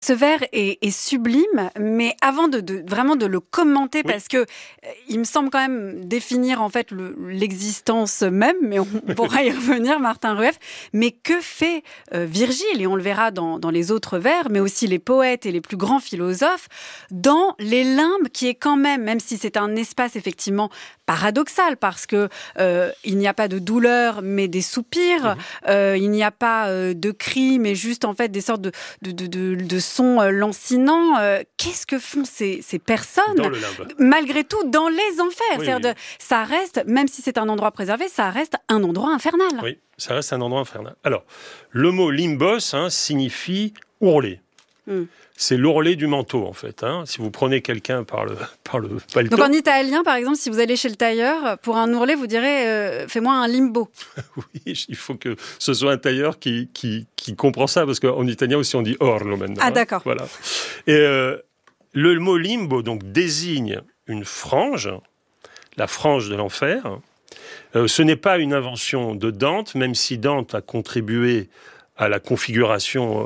ce vers est sublime, mais avant vraiment de le commenter, Oui. parce que il me semble quand même définir en fait l'existence même, mais on pourra y revenir, Martin Rueff. Mais que fait Virgile, et on le verra dans les autres vers, mais aussi les poètes et les plus grands philosophes, dans les limbes, qui est quand même si c'est un espace effectivement paradoxal, parce que il n'y a pas de douleur, mais des soupirs, il n'y a pas de cris, mais juste en fait des sortes de sons lancinants. Qu'est-ce que font ces personnes, Dans le limbe. malgré tout, dans les enfers? Oui, C'est-à-dire oui. ça reste, même si c'est un endroit préservé, ça reste un endroit infernal. Oui, ça reste un endroit infernal. Alors, le mot limbos signifie ourler. C'est l'ourlet du manteau, en fait. Si vous prenez quelqu'un par le paletot... Donc en italien, par exemple, si vous allez chez le tailleur, pour un ourlet, vous direz fais-moi un limbo. Oui, il faut que ce soit un tailleur qui comprend ça, parce qu'en italien aussi, on dit orlo maintenant. Ah, d'accord. Voilà. Et le mot limbo, donc, désigne une frange, la frange de l'enfer. Ce n'est pas une invention de Dante, même si Dante a contribué à la configuration,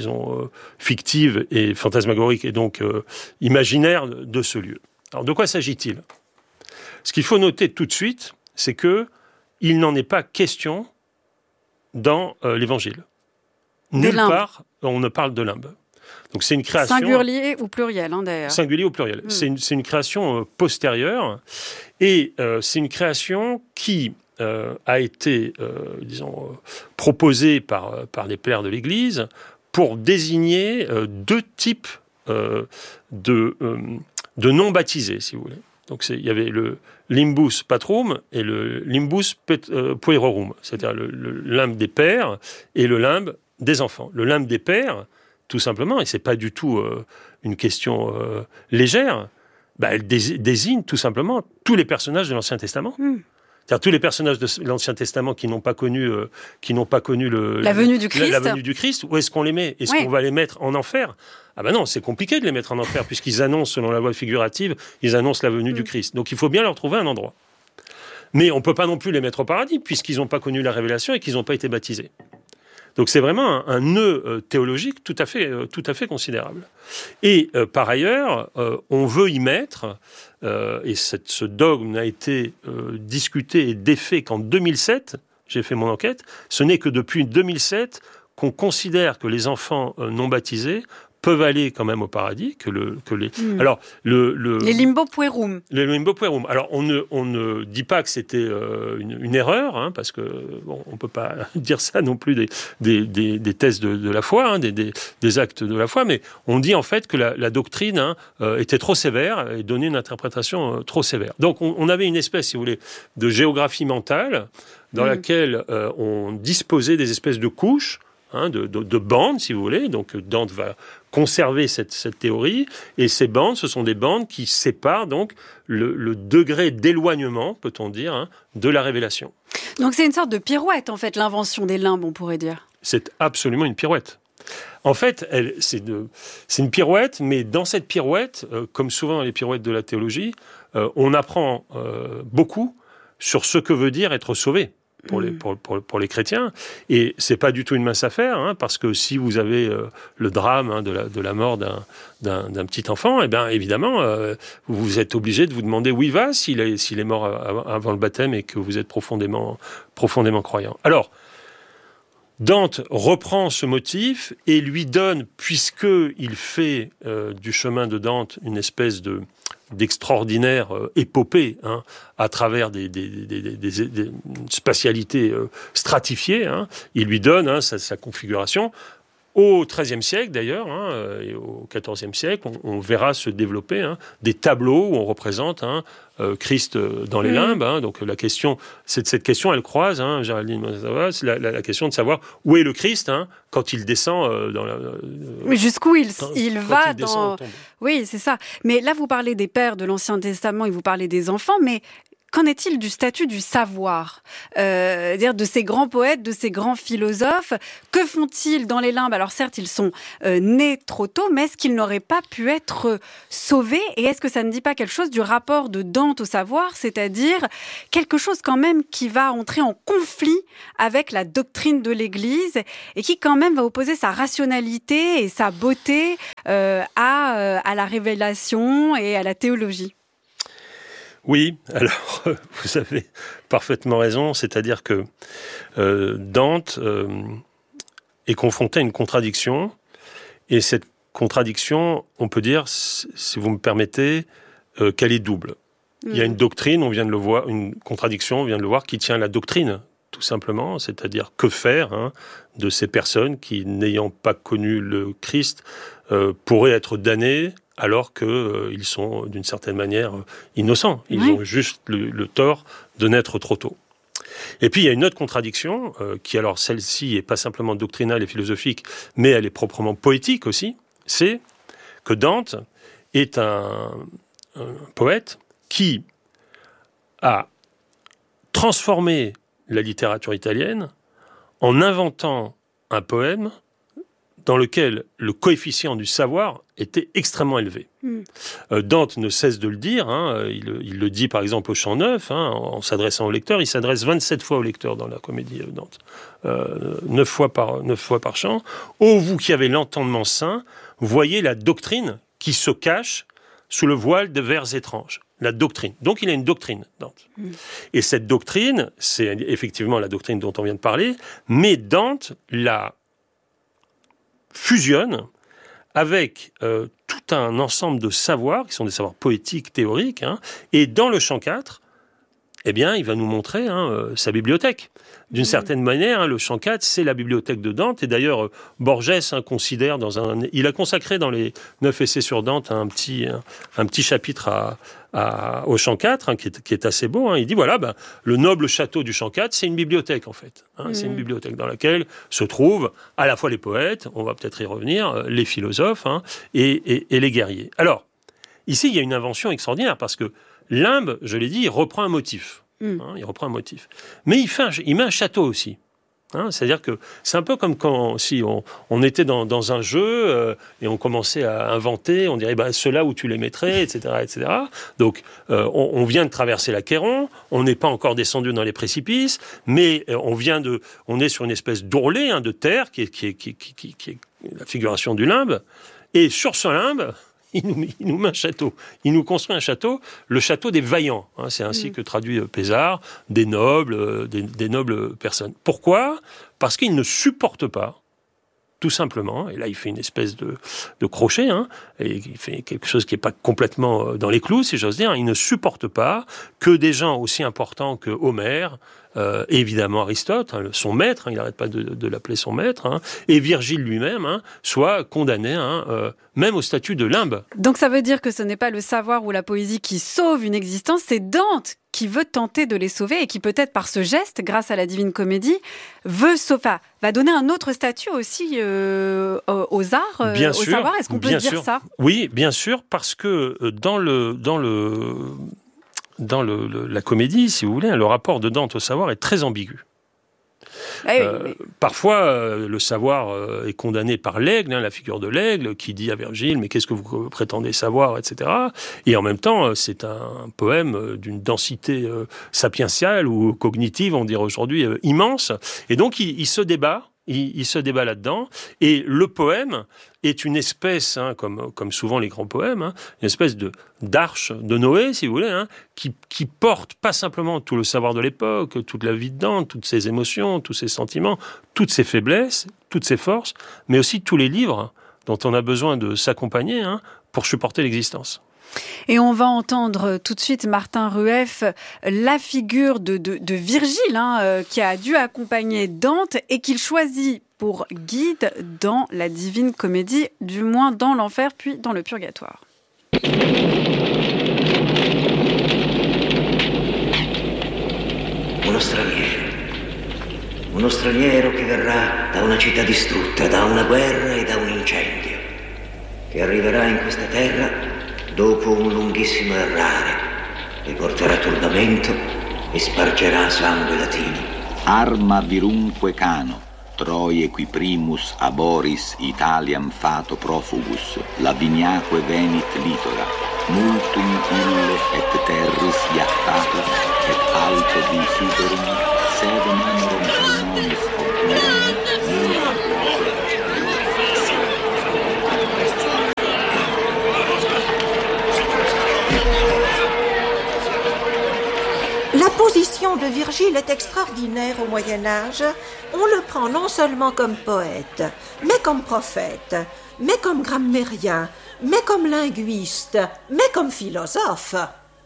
fictive et fantasmagorique, et donc imaginaire de ce lieu. Alors, de quoi s'agit-il ? Ce qu'il faut noter tout de suite, c'est que il n'en est pas question dans l'Évangile. Nulle part, on ne parle de limbe. Donc c'est une création... Singulier ou pluriel, d'ailleurs. Singulier ou pluriel. C'est une création postérieure, et c'est une création qui a été, proposée par les pères de l'Église pour désigner deux types de non-baptisés, si vous voulez. Donc il y avait le limbus patrum et le limbus puerorum, c'est-à-dire le limbe des pères et le limbe des enfants. Le limbe des pères, tout simplement, et c'est pas du tout une question légère, elle désigne tout simplement tous les personnages de l'Ancien Testament. C'est-à-dire tous les personnages de l'Ancien Testament qui n'ont pas connu la venue du Christ. La venue du Christ. Où est-ce qu'on les met ? Est-ce qu'on va les mettre en enfer ? Ah ben non, c'est compliqué de les mettre en enfer, puisqu'ils annoncent, selon la loi figurative, ils annoncent la venue du Christ. Donc il faut bien leur trouver un endroit. Mais on ne peut pas non plus les mettre au paradis, puisqu'ils n'ont pas connu la révélation et qu'ils n'ont pas été baptisés. Donc c'est vraiment un nœud théologique tout à fait considérable. Et par ailleurs, on veut y mettre, et ce dogme n'a été discuté et défait qu'en 2007, j'ai fait mon enquête, ce n'est que depuis 2007 qu'on considère que les enfants non baptisés peuvent aller quand même au paradis, alors les limbo puerum. Les limbo puerum. Alors on ne dit pas que c'était une erreur, parce que on peut pas dire ça non plus des thèses de la foi, des actes de la foi, mais on dit en fait que la doctrine était trop sévère et donnait une interprétation trop sévère. Donc on avait une espèce, si vous voulez, de géographie mentale dans laquelle on disposait des espèces de couches, de bandes, si vous voulez. Donc Dante va conserver cette théorie, et ces bandes, ce sont des bandes qui séparent donc le degré d'éloignement, peut-on dire, de la révélation. Donc c'est une sorte de pirouette, en fait, l'invention des limbes, on pourrait dire. C'est absolument une pirouette. En fait, c'est une pirouette, mais dans cette pirouette, comme souvent dans les pirouettes de la théologie, on apprend beaucoup sur ce que veut dire être sauvé. Pour les chrétiens, et c'est pas du tout une mince affaire, parce que si vous avez le drame de la mort d'un petit enfant, et bien évidemment vous êtes obligé de vous demander où il va s'il est mort avant le baptême et que vous êtes profondément croyant. Alors Dante reprend ce motif et lui donne, puisqu'il fait du chemin de Dante une espèce d'extraordinaire épopée, à travers des spatialités stratifiées, il lui donne sa configuration. Au XIIIe siècle, d'ailleurs, et au XIVe siècle, on verra se développer des tableaux où on représente Christ dans les limbes. Donc la question, cette question, elle croise, Géraldine, la question de savoir où est le Christ quand il descend dans la... Mais jusqu'où il va dans... Oui, c'est ça. Mais là, vous parlez des pères de l'Ancien Testament et vous parlez des enfants, mais qu'en est-il du statut du savoir, dire de ces grands poètes, de ces grands philosophes? Que font-ils dans les limbes? Alors certes, ils sont nés trop tôt, mais est-ce qu'ils n'auraient pas pu être sauvés? Et est-ce que ça ne dit pas quelque chose du rapport de Dante au savoir, c'est-à-dire quelque chose quand même qui va entrer en conflit avec la doctrine de l'Église et qui quand même va opposer sa rationalité et sa beauté à la révélation et à la théologie? Oui, alors vous avez parfaitement raison, c'est-à-dire que Dante est confronté à une contradiction, et cette contradiction, on peut dire, si vous me permettez, qu'elle est double. Il y a une doctrine, on vient de le voir, une contradiction, on vient de le voir, qui tient à la doctrine, tout simplement, c'est-à-dire que faire de ces personnes qui, n'ayant pas connu le Christ, pourraient être damnées alors qu'ils sont d'une certaine manière innocents. Ils ont juste le tort de naître trop tôt. Et puis il y a une autre contradiction, qui alors celle-ci n'est pas simplement doctrinale et philosophique, mais elle est proprement poétique aussi, c'est que Dante est un poète qui a transformé la littérature italienne en inventant un poème dans lequel le coefficient du savoir était extrêmement élevé. Dante ne cesse de le dire, il le dit par exemple au Chant Neuf, en s'adressant au lecteur, il s'adresse 27 fois au lecteur dans la comédie Dante, 9 fois par chant. « Ô vous qui avez l'entendement saint, voyez la doctrine qui se cache sous le voile de vers étranges. » La doctrine. Donc il a une doctrine, Dante. Et cette doctrine, c'est effectivement la doctrine dont on vient de parler, mais Dante la fusionne avec tout un ensemble de savoirs, qui sont des savoirs poétiques, théoriques, et dans le chant 4, eh bien, il va nous montrer sa bibliothèque. D'une certaine manière, le chant 4, c'est la bibliothèque de Dante, et d'ailleurs, Borges considère il a consacré dans les 9 essais sur Dante un petit chapitre au chant 4, qui est assez beau. Il dit, voilà, le noble château du chant 4, c'est une bibliothèque, en fait. C'est une bibliothèque dans laquelle se trouvent à la fois les poètes, on va peut-être y revenir, les philosophes, et les guerriers. Alors, ici, il y a une invention extraordinaire, parce que Limbe, je l'ai dit, il reprend un motif. Il reprend un motif. Mais il met un château aussi. C'est-à-dire que c'est un peu comme si on était dans un jeu et on commençait à inventer, on dirait ceux-là où tu les mettrais, etc. etc. Donc on vient de traverser l'Achéron, on n'est pas encore descendu dans les précipices, mais on est sur une espèce d'ourlet de terre qui est la figuration du limbe, et sur ce limbe, il nous met un château. Il nous construit un château, le château des vaillants. C'est ainsi que traduit Pézard, des nobles personnes. Pourquoi ? Parce qu'il ne supporte pas, tout simplement, et là il fait une espèce de crochet, et il fait quelque chose qui n'est pas complètement dans les clous, si j'ose dire, il ne supporte pas que des gens aussi importants que Homère, évidemment Aristote, son maître, il n'arrête pas de l'appeler son maître, et Virgile lui-même, soit condamné même au statut de limbe. Donc ça veut dire que ce n'est pas le savoir ou la poésie qui sauve une existence, c'est Dante qui veut tenter de les sauver et qui peut-être par ce geste, grâce à la Divine Comédie, va donner un autre statut aussi aux arts, bien au sûr, savoir. Est-ce qu'on peut dire ça ? Oui, bien sûr, parce que dans la comédie, si vous voulez, le rapport de Dante au savoir est très ambigu. Parfois, le savoir est condamné par l'aigle, la figure de l'aigle, qui dit à Virgile « mais qu'est-ce que vous prétendez savoir ?» etc. Et en même temps, c'est un poème d'une densité sapientiale ou cognitive, on dirait aujourd'hui, immense. Et donc, il se débat. Il se débat là-dedans, et le poème est une espèce, comme souvent les grands poèmes, une espèce d'arche de Noé, si vous voulez, qui porte pas simplement tout le savoir de l'époque, toute la vie de Dante, toutes ses émotions, tous ses sentiments, toutes ses faiblesses, toutes ses forces, mais aussi tous les livres dont on a besoin de s'accompagner pour supporter l'existence. Et on va entendre tout de suite Martin Rueff, la figure de Virgile, qui a dû accompagner Dante et qu'il choisit pour guide dans la Divine Comédie, du moins dans l'enfer puis dans le purgatoire. Uno straniero che verrà da una città distrutta, da una guerra e da un incendio, che arriverà in questa terra dopo un lunghissimo errare, riporterà turbamento e spargerà sangue latino. Arma virumque cano, Troie qui primus aboris Italiam fato profugus, Laviniaque venit litora, multum ille et terris iactatus, et alto visidorum, sed manurum pulmonis obturum, La position de Virgile est extraordinaire au Moyen-Âge. On le prend non seulement comme poète, mais comme prophète, mais comme grammairien, mais comme linguiste, mais comme philosophe.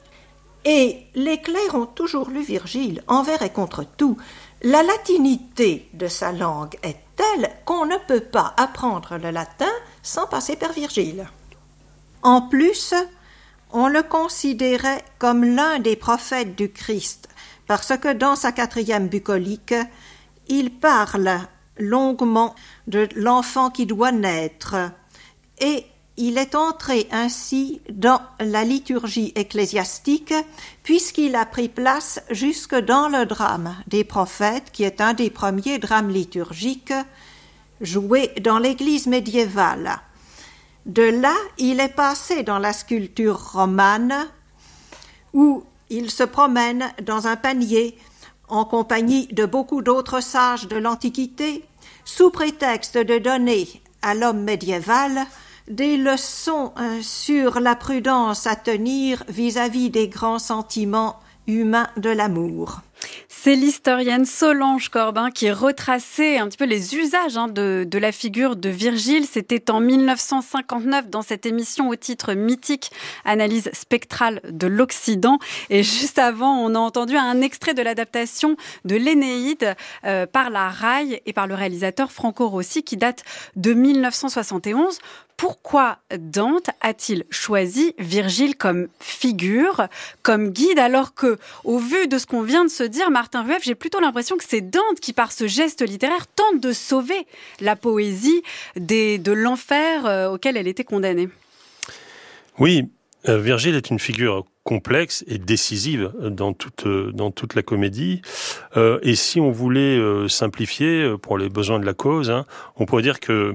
Et les clercs ont toujours lu Virgile, envers et contre tout. La latinité de sa langue est telle qu'on ne peut pas apprendre le latin sans passer par Virgile. En plus, on le considérait comme l'un des prophètes du Christ, parce que dans sa 4e bucolique, il parle longuement de l'enfant qui doit naître, et il est entré ainsi dans la liturgie ecclésiastique, puisqu'il a pris place jusque dans le drame des prophètes, qui est un des premiers drames liturgiques joués dans l'Église médiévale. De là, il est passé dans la sculpture romane, où il se promène dans un panier en compagnie de beaucoup d'autres sages de l'Antiquité, sous prétexte de donner à l'homme médiéval des leçons sur la prudence à tenir vis-à-vis des grands sentiments humains de l'amour. C'est l'historienne Solange Corbin qui retraçait un petit peu les usages de la figure de Virgile. C'était en 1959 dans cette émission au titre mythique « Analyse spectrale de l'Occident ». Et juste avant, on a entendu un extrait de l'adaptation de l'Énéide par la RAI et par le réalisateur Franco Rossi qui date de 1971. Pourquoi Dante a-t-il choisi Virgile comme figure, comme guide, alors que, au vu de ce qu'on vient de se dire, Martin Rueff, j'ai plutôt l'impression que c'est Dante qui, par ce geste littéraire, tente de sauver la poésie de l'enfer auquel elle était condamnée. Oui, Virgile est une figure complexe et décisive dans toute la comédie. Et si on voulait simplifier pour les besoins de la cause, on pourrait dire que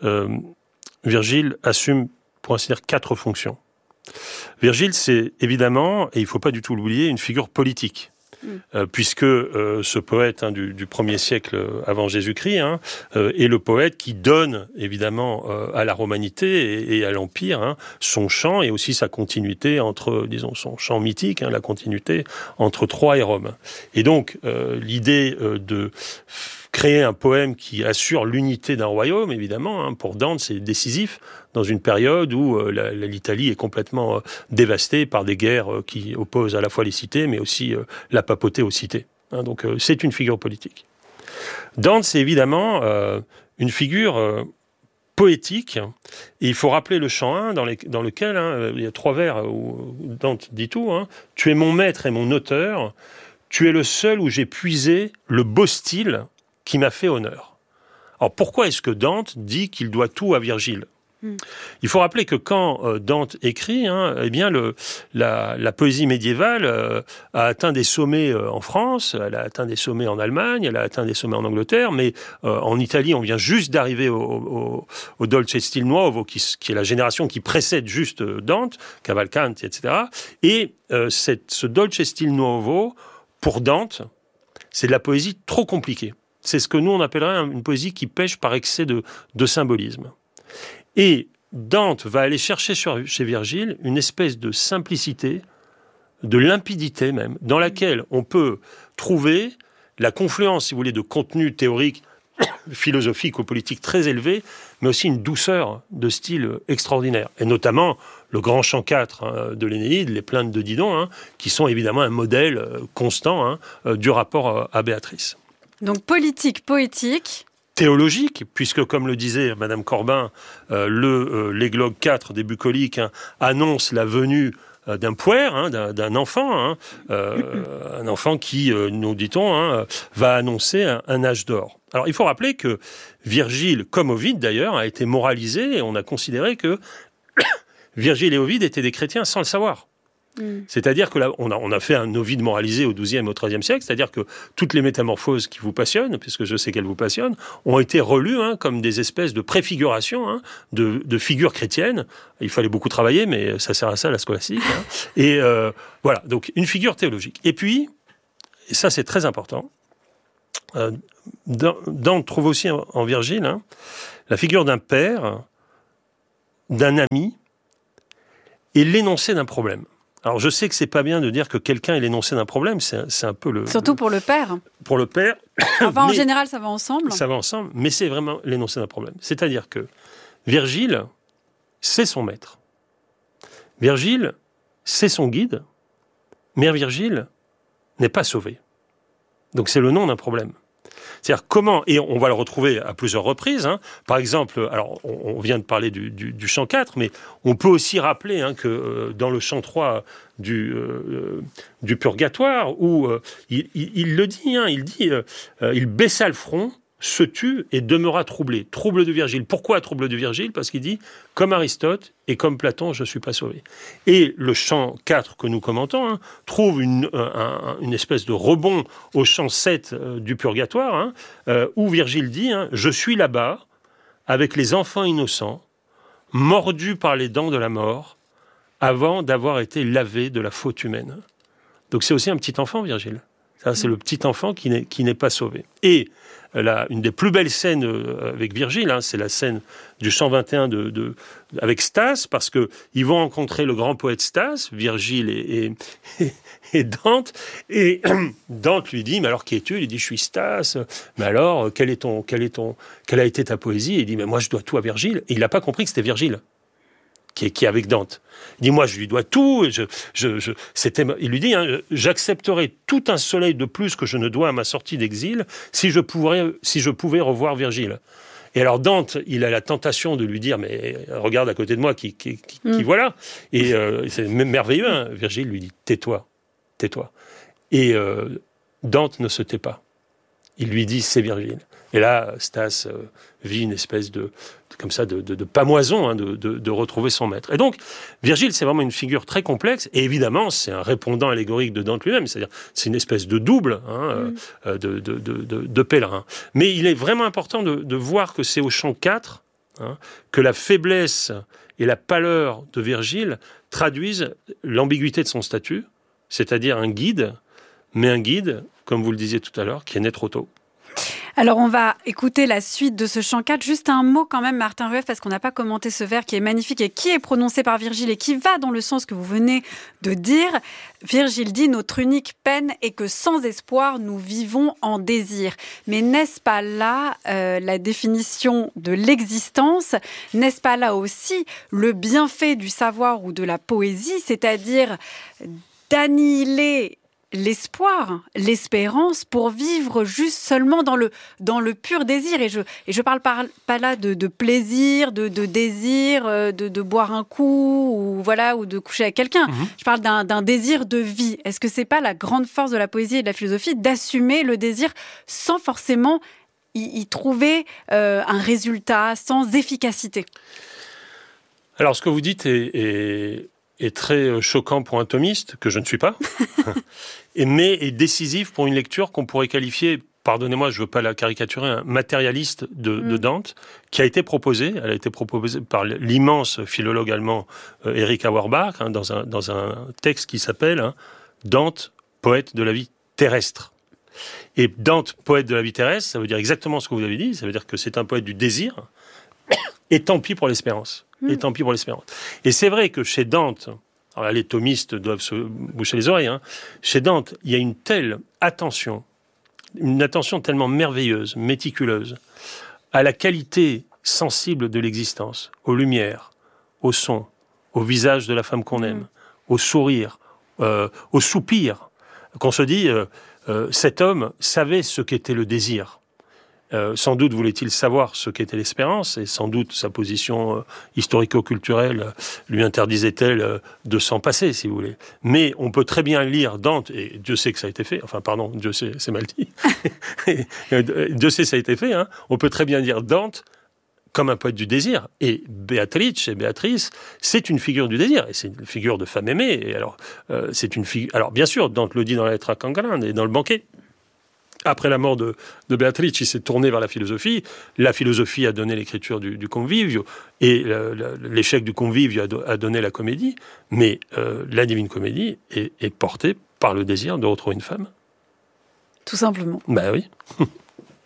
Virgile assume, pour ainsi dire, 4 fonctions. Virgile, c'est évidemment, et il ne faut pas du tout l'oublier, une figure politique. Puisque ce poète du 1er siècle avant Jésus-Christ est le poète qui donne évidemment à la romanité et à l'Empire son champ et aussi sa continuité entre, disons, son champ mythique, la continuité entre Troie et Rome. Et donc l'idée de créer un poème qui assure l'unité d'un royaume, évidemment, pour Dante, c'est décisif dans une période où l'Italie est complètement dévastée par des guerres qui opposent à la fois les cités, mais aussi la papauté aux cités. Donc c'est une figure politique. Dante, c'est évidemment une figure poétique, et il faut rappeler le chant 1 dans lequel il y a 3 vers où Dante dit tout. Tu es mon maître et mon auteur, tu es le seul où j'ai puisé le beau style qui m'a fait honneur. Alors pourquoi est-ce que Dante dit qu'il doit tout à Virgile ? Il faut rappeler que quand Dante écrit, eh bien la poésie médiévale a atteint des sommets en France, elle a atteint des sommets en Allemagne, elle a atteint des sommets en Angleterre, mais en Italie, on vient juste d'arriver au Dolce Stil Nuovo, qui est la génération qui précède juste Dante, Cavalcanti, etc. Et ce Dolce Stil Nuovo, pour Dante, c'est de la poésie trop compliquée. C'est ce que nous, on appellerait une poésie qui pêche par excès de symbolisme. Et Dante va aller chercher chez Virgile une espèce de simplicité, de limpidité même, dans laquelle on peut trouver la confluence, si vous voulez, de contenu théorique, philosophique ou politique très élevé, mais aussi une douceur de style extraordinaire. Et notamment le grand chant 4 de l'Énéide, les plaintes de Didon, qui sont évidemment un modèle constant du rapport à Béatrice. Donc politique, poétique... Théologique, puisque comme le disait Madame Corbin, l'églogue 4 des bucoliques annonce la venue d'un puer, d'un enfant, un enfant qui, nous dit-on, va annoncer un âge d'or. Alors il faut rappeler que Virgile, comme Ovide d'ailleurs, a été moralisé et on a considéré que Virgile et Ovide étaient des chrétiens sans le savoir. C'est-à-dire que là, on a fait un Ovide moralisé au XIIe et au XIIIe siècle, c'est-à-dire que toutes les métamorphoses qui vous passionnent, puisque je sais qu'elles vous passionnent, ont été relues comme des espèces de préfigurations de figures chrétiennes. Il fallait beaucoup travailler, mais ça sert à ça, la scolastique. Et voilà, donc une figure théologique. Et puis, et ça c'est très important, Dante trouve aussi en Virgile la figure d'un père, d'un ami, et l'énoncé d'un problème. Alors, je sais que c'est pas bien de dire que quelqu'un est l'énoncé d'un problème, c'est un peu le... Surtout pour le père. Pour le père. Enfin, en général, ça va ensemble. Ça va ensemble, mais c'est vraiment l'énoncé d'un problème. C'est-à-dire que Virgile, c'est son maître. Virgile, c'est son guide, mais Virgile n'est pas sauvé. Donc, c'est le nom d'un problème. C'est-à-dire comment, et on va le retrouver à plusieurs reprises, par exemple, alors on vient de parler du chant 4, mais on peut aussi rappeler que dans le chant 3 du Purgatoire, où il le dit, il baissa le front, se tut et demeura troublé. Trouble de Virgile. Pourquoi trouble de Virgile ? Parce qu'il dit, comme Aristote et comme Platon, je ne suis pas sauvé. Et le chant 4 que nous commentons trouve une espèce de rebond au chant 7 du Purgatoire, où Virgile dit, je suis là-bas, avec les enfants innocents, mordus par les dents de la mort, avant d'avoir été lavés de la faute humaine. Donc c'est aussi un petit enfant, Virgile. Ça, c'est le petit enfant qui n'est pas sauvé. Et une des plus belles scènes avec Virgile, c'est la scène du chant 21 avec Stas, parce qu'ils vont rencontrer le grand poète Stas, Virgile et Dante, et Dante lui dit, mais alors qui es-tu ? Il dit, je suis Stas, mais alors, quelle a été ta poésie ? Il dit, mais moi je dois tout à Virgile, et il n'a pas compris que c'était Virgile qui est avec Dante. Il dit, moi, je lui dois tout. Il lui dit, j'accepterai tout un soleil de plus que je ne dois à ma sortie d'exil si je pouvais revoir Virgile. Et alors Dante, il a la tentation de lui dire, mais regarde à côté de moi, qui voilà. Et c'est merveilleux. Virgile lui dit, tais-toi. Et Dante ne se tait pas. Il lui dit, c'est Virgile. Et là, Stas vit une espèce de pamoison, de retrouver son maître. Et donc, Virgile, c'est vraiment une figure très complexe, et évidemment, c'est un répondant allégorique de Dante lui-même, c'est-à-dire, c'est une espèce de double de pèlerin. Mais il est vraiment important de voir que c'est au chant 4 que la faiblesse et la pâleur de Virgile traduisent l'ambiguïté de son statut, c'est-à-dire un guide, mais un guide, comme vous le disiez tout à l'heure, qui est né trop tôt. Alors, on va écouter la suite de ce chant 4. Juste un mot quand même, Martin Rueff, parce qu'on n'a pas commenté ce vers qui est magnifique et qui est prononcé par Virgile et qui va dans le sens que vous venez de dire. Virgile dit « Notre unique peine est que sans espoir, nous vivons en désir ». Mais n'est-ce pas là la définition de l'existence ? N'est-ce pas là aussi le bienfait du savoir ou de la poésie, c'est-à-dire d'annihiler l'espoir, l'espérance pour vivre juste seulement dans le pur désir. Et je parle pas là de plaisir, de désir, de boire un coup ou de coucher avec quelqu'un. Je parle d'un désir de vie. Est-ce que c'est pas la grande force de la poésie et de la philosophie d'assumer le désir sans forcément y trouver un résultat, sans efficacité ? Alors, ce que vous dites est très choquant pour un thomiste, que je ne suis pas, mais est décisif pour une lecture qu'on pourrait qualifier, pardonnez-moi, je ne veux pas la caricaturer, un matérialiste de Dante, qui a été proposée. Elle a été proposée par l'immense philologue allemand Erich Auerbach, dans un texte qui s'appelle Dante, poète de la vie terrestre. Et Dante, poète de la vie terrestre, ça veut dire exactement ce que vous avez dit, ça veut dire que c'est un poète du désir, et tant pis pour l'espérance. Et c'est vrai que chez Dante, alors là, les thomistes doivent se boucher les oreilles, chez Dante, il y a une attention tellement merveilleuse, méticuleuse, à la qualité sensible de l'existence, aux lumières, au son, au visage de la femme qu'on aime, au sourire, au soupir, qu'on se dit, cet homme savait ce qu'était le désir. Sans doute voulait-il savoir ce qu'était l'espérance, et sans doute sa position historico-culturelle lui interdisait-elle de s'en passer, si vous voulez. Mais on peut très bien lire Dante, et Dieu sait que ça a été fait, Dieu sait, c'est mal dit, Dieu sait que ça a été fait, on peut très bien lire Dante comme un poète du désir. Et Béatrice, c'est une figure du désir, et c'est une figure de femme aimée. Et alors, c'est une figure. Alors, bien sûr, Dante le dit dans la lettre à Cangalin et dans le banquet. Après la mort de Béatrice, il s'est tourné vers la philosophie. La philosophie a donné l'écriture du Convivio, et l'échec du Convivio a donné la comédie. Mais la Divine Comédie est portée par le désir de retrouver une femme. Tout simplement. Ben oui.